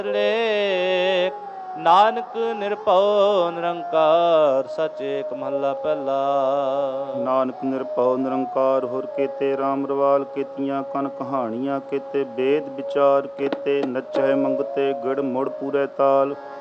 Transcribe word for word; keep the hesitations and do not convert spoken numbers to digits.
ਲੇਖ ਨਾਨਕ ਨਿਰਭਉ ਨਿਰੰਕਾਰ ਸਚ ਏਕ ਮਹੱਲਾ ਪਹਿਲਾ। ਨਾਨਕ ਨਿਰਭਉ ਨਿਰੰਕਾਰ ਹੁਰ ਕੇਤੇ ਰਾਮ ਰਵਾਲ ਕੀਤੀਆਂ ਕਨ ਕਹਾਣੀਆਂ ਕੇਤੇ ਵੇਦ ਵਿਚਾਰ ਕੇਤੇ ਨਚੈ ਮੰਗਤੇ ਗੜ ਮੁੜ ਪੂਰੇ ਤਾਲ